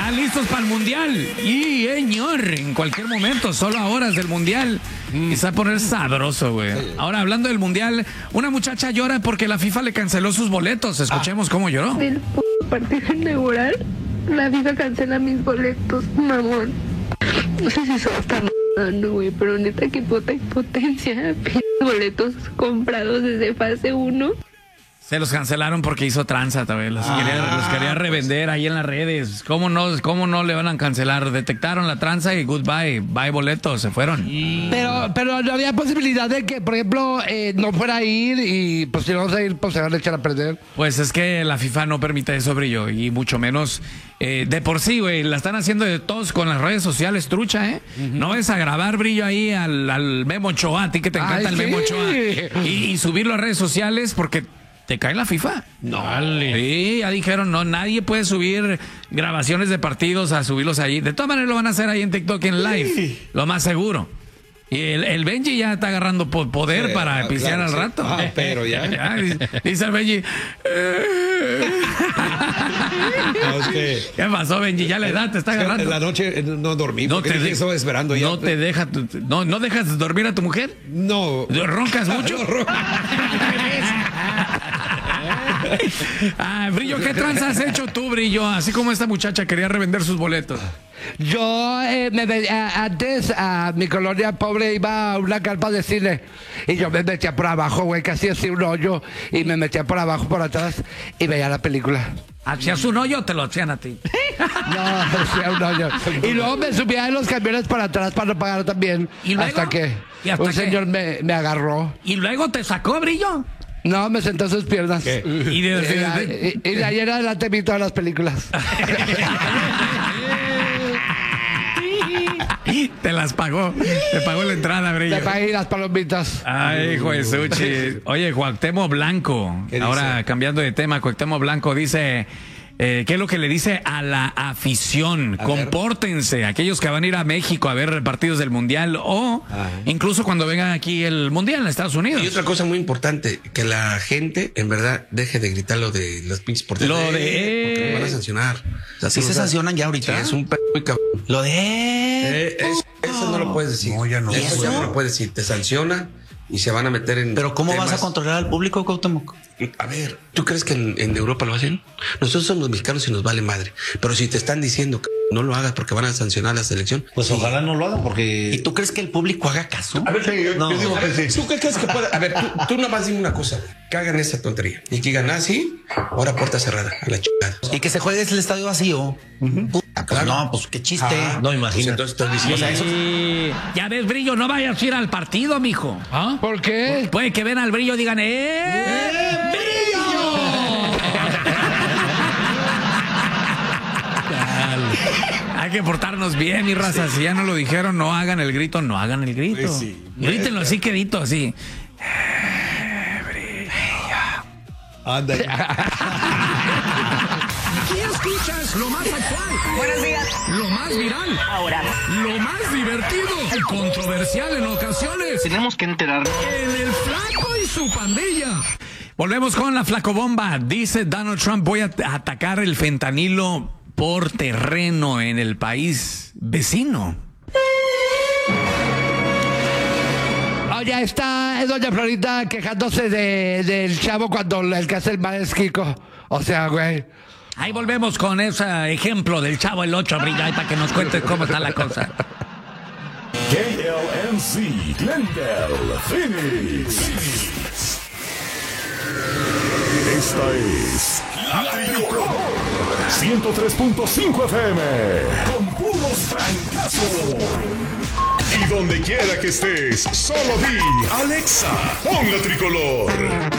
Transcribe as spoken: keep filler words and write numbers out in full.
Ya listos para el Mundial. Y, señor, en cualquier momento, solo a horas del Mundial. Mm. Y se va a poner sabroso, güey. Sí. Ahora, hablando del Mundial, una muchacha llora porque la FIFA le canceló sus boletos. Escuchemos ah. cómo lloró. Del p*** partido inaugural, la FIFA cancela mis boletos, mamón. No sé si solo está no, güey, pero neta, qué puta impotencia. P*** boletos comprados desde fase uno. Se los cancelaron porque hizo tranza también. Los, ah, quería, los quería revender ahí en las redes. ¿Cómo no, cómo no le van a cancelar? Detectaron la tranza y goodbye. Bye boletos, se fueron. Pero, pero no había posibilidad de que, por ejemplo, eh, no fuera a ir y pues si no vamos a ir, pues se van a echar a perder. Pues es que la FIFA no permite eso, Brillo. Y mucho menos eh, de por sí, güey. La están haciendo de todos con las redes sociales, trucha, ¿eh? Uh-huh. No es a grabar, Brillo, ahí al, al Memo Ochoa. A ti que te encanta Ay, el sí. Memo Ochoa. Y, y subirlo a redes sociales porque ¿te cae la FIFA? No. Dale. Sí, ya dijeron, no, nadie puede subir grabaciones de partidos a subirlos ahí. De todas maneras lo van a hacer ahí en TikTok en live, sí. Lo más seguro. Y el, el Benji ya está agarrando poder sí, para no, pisear claro, al rato. Sí. Ah, pero ya. ya dice el Benji. No, es que ¿Qué pasó, Benji? Ya la edad te está agarrando. En la noche no dormí no porque te estaba esperando ya. No te deja tu, no, ¿No dejas dormir a tu mujer? No. ¿Roncas mucho? No, ron... ah, Brillo, ¿qué tranza has hecho tú, Brillo? Así como esta muchacha quería revender sus boletos. Yo eh, me, a, antes a mi colonia pobre iba a una carpa de cine y yo me metía por abajo, güey, casi hacía un hoyo y me metía por abajo, por atrás y veía la película. ¿Hacías un hoyo o te lo hacían a ti? No, hacía un hoyo. Y luego me subía en los camiones para atrás para no pagar también. ¿Y luego? Hasta que hasta un qué? señor me, me agarró. ¿Y luego te sacó, Brillo? No, me sentó a sus piernas. ¿Qué? Y de, de, de, de, y, y de ayer adelante vi todas las películas. Te las pagó. Te pagó la entrada, Brillo. Te pagué las palomitas. Ay, hijo de Suchi. Oye, Cuauhtémoc Blanco. Ahora cambiando de tema, Cuauhtémoc Blanco dice... Eh, ¿Qué es lo que le dice a la afición? A Compórtense, ver. Aquellos que van a ir a México a ver partidos del Mundial o Ajá. incluso cuando vengan aquí el Mundial en Estados Unidos. Y otra cosa muy importante, que la gente en verdad deje de gritar lo de los pinches porteros. Lo de... Porque me van a sancionar. O sea, ¿sí se sancionan ya ahorita? Sí, es un p*** muy cabrón. Lo de... Eh, eso, eso no lo puedes decir. No, ya no. Eso, eso ya no lo puedes decir. Te sanciona y se van a meter en... Pero ¿cómo temas... vas a controlar al público, Cuauhtémoc? A ver, ¿tú crees que en, en Europa lo hacen? Nosotros somos mexicanos y nos vale madre. Pero si te están diciendo que no lo hagas porque van a sancionar la selección, pues sí. Ojalá no lo hagan porque... ¿Y tú crees que el público haga caso? A ver, sí, yo, no. yo digo que sí. ¿Tú qué crees que pueda? A ver, tú, tú nada más dime una cosa, que hagan esa tontería y que digan, ah, sí, ahora puerta cerrada, a la chingada. Y que se juegue el estadio vacío. Uh-huh. Puta, pues no, pues qué chiste. Ah, no, imagínate. Pues entonces estás diciendo... O sea, eso... Ya ves, Brillo, no vayas a ir al partido, mijo. ¿Ah? ¿Por qué? Puede que ven al Brillo y digan, ¡eh! ¡Eh! ¡Brillo! Hay que portarnos bien, mi raza. Sí. Si ya no lo dijeron, no hagan el grito, no hagan el grito. Pues sí. Grítenlo así, quedito, así. Eh, Brillo. Anda. Aquí escuchas lo más actual. Buenos días. Lo más viral. Ahora. Lo más divertido y controversial en ocasiones. Tenemos que enterarnos. En el Flaco y su pandilla. Volvemos con la flacobomba. Dice Donald Trump, voy a atacar el fentanilo por terreno en el país vecino. Oye, está doña Florita quejándose de, del chavo cuando el que hace el mal es Kiko. O sea, güey. Ahí volvemos con ese ejemplo del Chavo el ocho, Brilla, para que nos cuentes cómo está la cosa. K L M C, Glendale, Phoenix. Esta es La Tricolour ciento tres punto cinco F M con puros francazos. Y donde quiera que estés, solo di Alexa, pon La Tricolour.